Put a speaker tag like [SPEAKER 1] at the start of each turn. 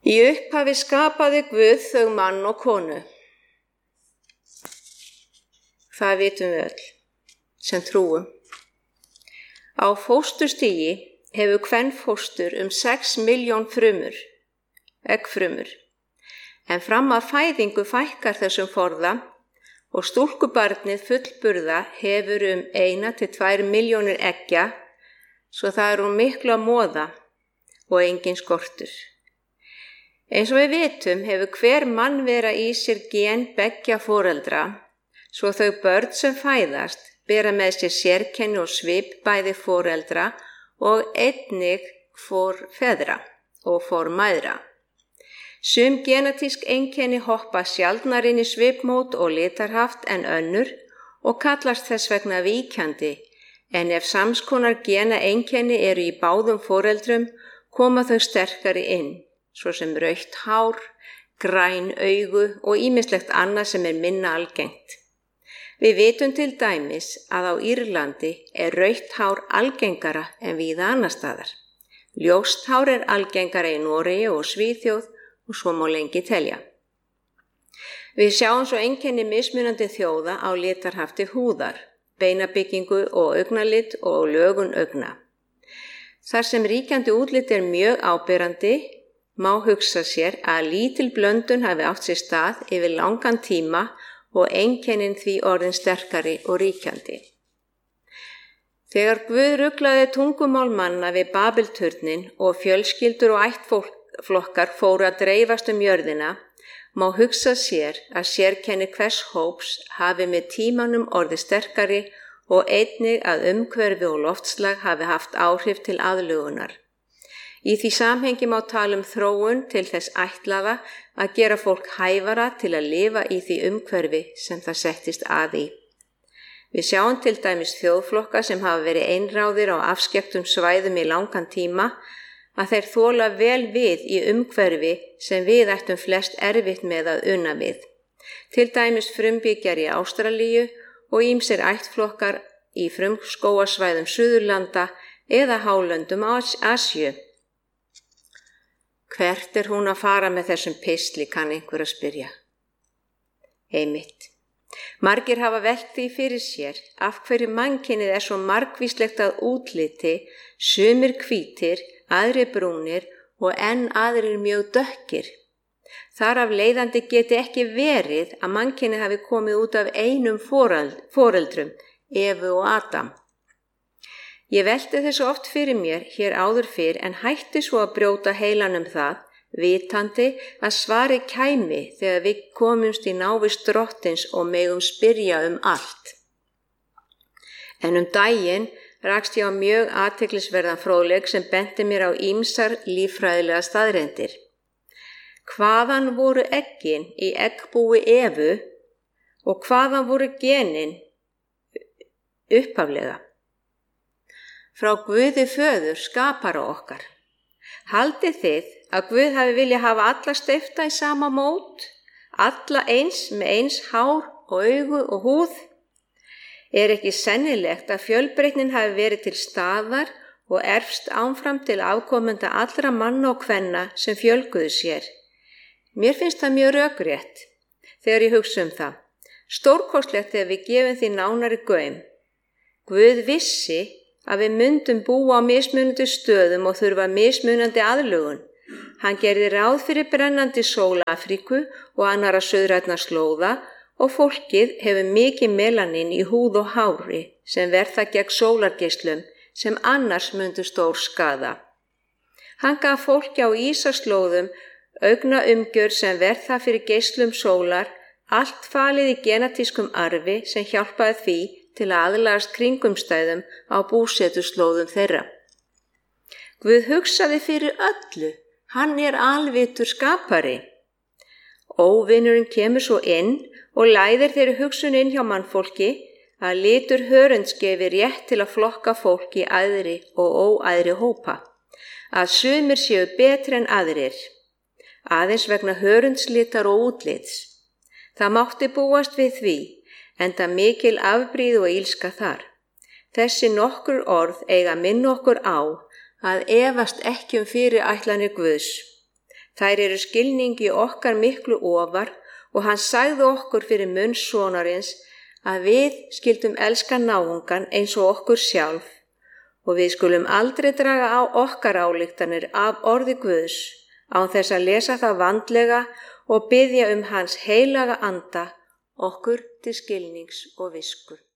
[SPEAKER 1] Í upphafi skapaði Guð þau mann og konu. Það vitum við öll, sem trúum. Á fósturstigi hefur kvenfóstur 6 milljón frumur, eggfrumur, en fram að fæðingu fækkar þessum forða og stúlkubarnið fullburða hefur 1 til 2 milljónir eggja, svo það er miklu að moða og engin skortur. Eins og við vitum hefur hver mannvera í sér gen beggja foreldra, svo þau börn sem fæðast bera með sér sérkenni og svip bæði foreldra og einnig forfeðra og formæðra. Sum genetísk einkenni hoppa sjaldnar inn í svipmót og litarhaft en önnur og kallast þess vegna víkjandi, en ef samskonar gena einkenni eru í báðum foreldrum koma þau sterkari inn, svo sem rautt hár, græn augu og ýmislegt annað sem er minna algengt. Við vitum til dæmis að á Írlandi er rautt hár algengara en víða annar staðar. Ljóst hár er algengara í Noregi og Svíþjóð og svo má lengi telja. Við sjáum svo einkenni mismunandi þjóða á litarhafti húðar, beinabyggingu og augnalit og lögun augna. Þar sem ríkjandi útlit er mjög áberandi, má hugsa sér að lítil blöndun hafi átt sér stað yfir langan tíma og einkennin því orðin sterkari og ríkjandi. Þegar Guð ruglaði tungumál manna við Babelturnin og fjölskyldur og ættflokkar fóru að dreifast jörðina, má hugsa sér að sérkenni hvers hóps hafi með tímanum orðið sterkari og einnig að umhverfi og loftslag hafi haft áhrif til aðlögunar. Í því samhengi má tala þróun til þess ætlaða að gera fólk hæfara til að lifa í því umhverfi sem það settist að í. Við sjáum til dæmis þjóðflokka sem hafa verið einráðir á afskekktum svæðum í langan tíma að þeir þola vel við í umhverfi sem við ættum flest erfitt með að una við. Til dæmis frumbyggjar í Ástralíu og ýmsir ættflokkar í frumskógasvæðum Suðurlanda eða hálöndum Asíu. Hvert er hún að fara með þessum pistli, kann einhver að spyrja. Einmitt. Margir hafa velt því fyrir sér af hverju mannkynið er svo margvíslegt að útliti, sumir hvítir, aðrir brúnir og enn aðrir mjög dökkir. Þar af leiðandi geti ekki verið að mannkynið hafi komið út af einum foreldrum, Evu og Adam. Ég velti þessu oft fyrir mér hér áður fyrr en hætti svo að brjóta heilanum það, vitandi að svari kæmi þegar við komumst í návist Drottins og megum spyrja allt. En daginn rakst ég á mjög athyglisverðan fróðleik sem benti mér á ýmsar líffræðilega staðreyndir. Hvaðan voru eggin í eggbúi Evu og hvaðan voru genin upphaflega? Frá Guði föður skapara okkar. Haldið þið að Guð hafi viljað hafa alla steypta í sama mót, alla eins með eins hár og augu og húð? Er ekki sennilegt að fjölbreytnin hafi verið til staðar og erfst áfram til afkomenda allra manna og kvenna sem fjölguðu sér? Mér finnst það mjög rökrétt þegar ég hugsa það. Stórkostlegt þegar við gefum því nánari gaum. Guð vissi að við myndum búa á mismunandi stöðum og þurfa mismunandi aðlögun. Hann gerði ráð fyrir brennandi sól Afríku og annarra suðrænna slóða og fólkið hefur mikið melanín í húð og hári sem verða gegn sólargeislum sem annars myndu stór skaða. Hann gaf fólki á ísaslóðum augnaumgjörð sem verða fyrir geislum sólar, allt falið í genetískum arfi sem hjálpaði því til að aðlagast kringumstæðum á búsetuslóðum þeirra. Guð hugsaði fyrir öllu, hann er alvitur skapari. Óvinurinn kemur svo inn og læðir þeirri hugsun inn hjá mannfólki að litur hörunds gefi rétt til að flokka fólk í æðri og óæðri hópa, að sumir séu betri en aðrir, aðeins vegna hörundslitar og útlits. Það mátti búast við því, enda mikil afbrýði og illska þar. Þessi nokkur orð eiga minna okkur á að efast ekki fyrirætlanir Guðs. Þær eru skilningi okkar miklu ofar og hann sagði okkur fyrir munn sonarins að við skildum elska náungan eins og okkur sjálf og við skulum aldrei draga á okkar ályktanir af orði Guðs án þess að lesa það vandlega og biðja hans heilaga anda okkur til skilnings og visku.